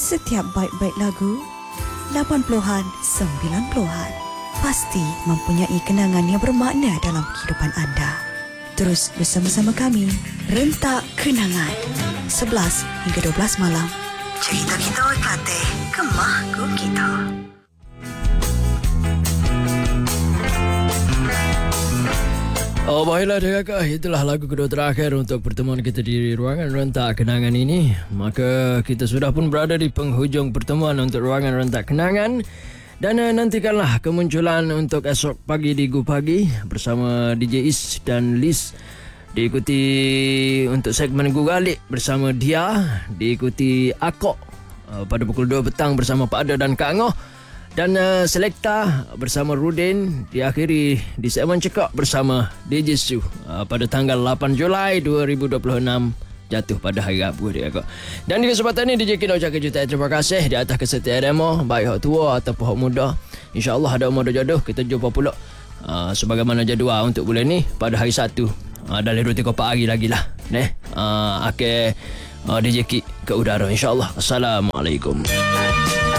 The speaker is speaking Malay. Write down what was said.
Setiap baik-baik lagu 80-an, 90-an pasti mempunyai kenangan yang bermakna dalam kehidupan anda. Terus bersama-sama kami, Rentak Kenangan 11 hingga 12 malam. Cerita kita kata Kemah Ku Kita. Oh baiklah kakak, itulah lagu kedua terakhir untuk pertemuan kita di ruangan Rentak Kenangan ini. Maka kita sudah pun berada di penghujung pertemuan untuk ruangan Rentak Kenangan. Dan nantikanlah kemunculan untuk esok pagi di Gu Pagi bersama DJ Is dan Liz. Diikuti untuk segmen Gu Galik bersama Dia. Diikuti Akok pada pukul 2 petang bersama Pak Ada dan Kak Ngoh. Dan Selekta bersama Rudin. Diakhiri di segmen Cekak bersama DJ Su pada tanggal 8 Julai 2026 jatuh pada hari Rabu dia kak. Dan di kesempatan ini DJ Kino ucapkan jutaan terima kasih di atas kesetiaan demo, baik hak tua ataupun hak muda. InsyaAllah ada umur jodoh kita jumpa pula sebagaimana jadual untuk bulan ni pada hari Sabtu dalam 2-3 hari lagi lah. Akhir DJ Ki ke udara insyaAllah. Assalamualaikum.